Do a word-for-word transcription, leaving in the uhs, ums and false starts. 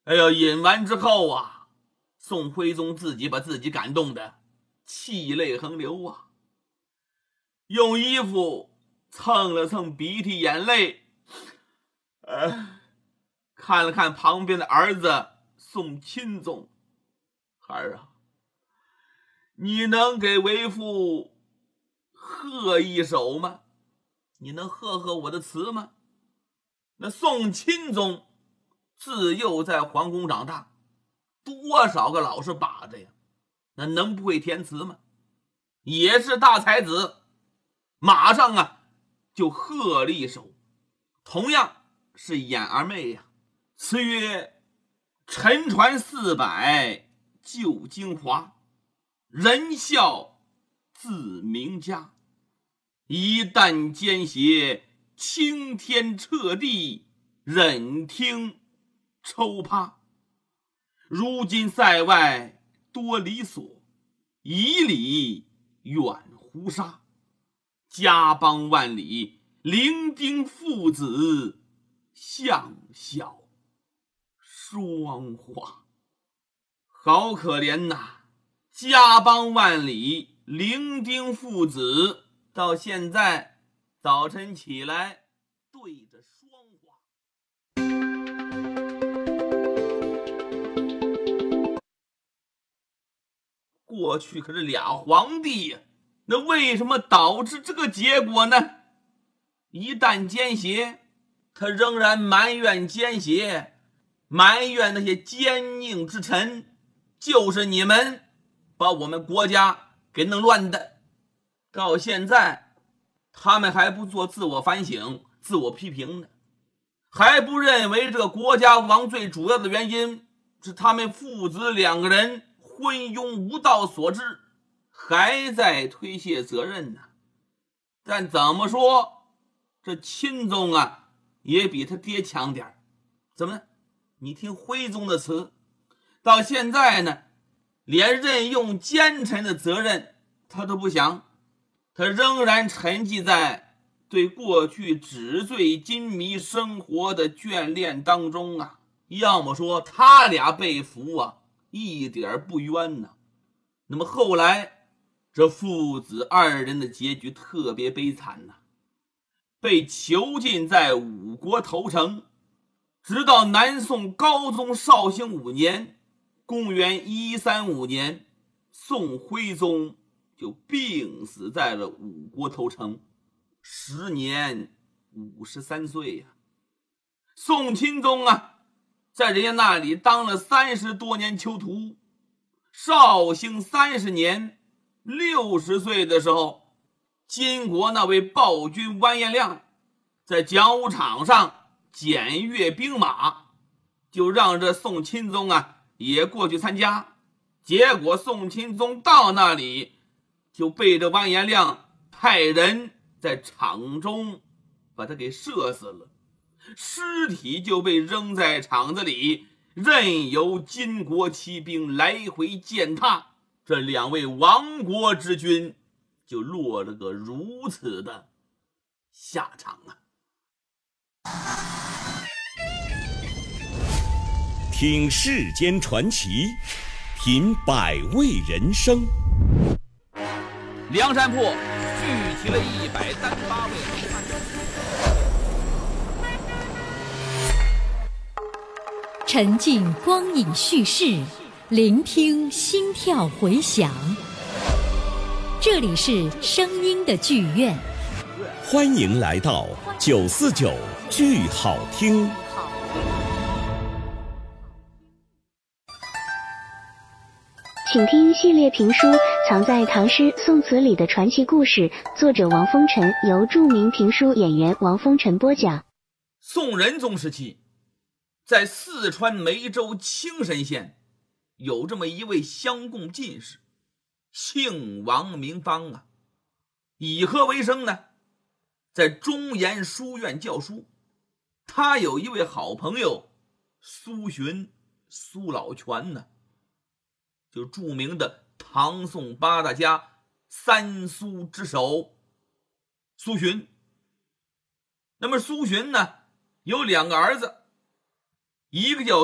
哎呦，饮完之后啊，宋徽宗自己把自己感动的气泪横流啊，用衣服蹭了蹭鼻涕眼泪，呃，看了看旁边的儿子宋钦宗，孩儿啊，你能给为父贺一首吗？你能贺贺我的词吗？那宋钦宗自幼在皇宫长大，多少个老师把着呀，那能不会填词吗？也是大才子，马上啊就贺了一首，同样是眼儿妹呀。词曰：沉船四百旧京华，人笑自名家。一旦奸邪青天彻地，忍听抽趴。如今塞外多离所，以礼远胡沙。家邦万里，伶仃父子相笑双花。好可怜呐！家邦万里，伶仃父子，到现在早晨起来对着双花。过去可是俩皇帝呀，那为什么导致这个结果呢？一旦奸邪，他仍然埋怨奸邪，埋怨那些奸佞之臣，就是你们把我们国家给弄乱的。到现在他们还不做自我反省、自我批评呢，还不认为这个国家亡最主要的原因是他们父子两个人昏庸无道所致，还在推卸责任呢。但怎么说，这钦宗啊也比他爹强点。怎么呢？你听徽宗的词，到现在呢连任用奸臣的责任他都不想，他仍然沉寂在对过去纸醉金迷生活的眷恋当中啊。要么说他俩被俘啊一点不冤呢。那么后来这父子二人的结局特别悲惨呢，被囚禁在五国投诚，直到南宋高宗绍兴五年，公元一三五年，宋徽宗就病死在了五国投诚，时年五十三岁呀。宋钦宗啊在人家那里当了三十多年囚徒，绍兴三十年，六十岁的时候，金国那位暴君完颜亮在讲武场上检阅兵马，就让这宋钦宗啊也过去参加。结果宋钦宗到那里就被这完颜亮派人在场中把他给射死了，尸体就被扔在场子里，任由金国骑兵来回践踏，这两位亡国之君就落了个如此的下场啊。 听世间传奇，品百味人生。 梁山泊聚集了一百三十八位好汉， 沉浸光影叙事，聆听心跳回响。这里是声音的剧院， 欢迎来到九四九剧好听。 请听系列评书《藏在唐诗宋词里的传奇故事》，作者王风尘，由著名评书演员王风尘播讲。 宋仁宗时期，在四川梅州青神县有这么一位乡贡进士，姓王名芳啊。以何为生呢？在中研书院教书。他有一位好朋友苏洵，苏老泉呢，就著名的唐宋八大家三苏之首苏洵。那么苏洵呢有两个儿子，一个叫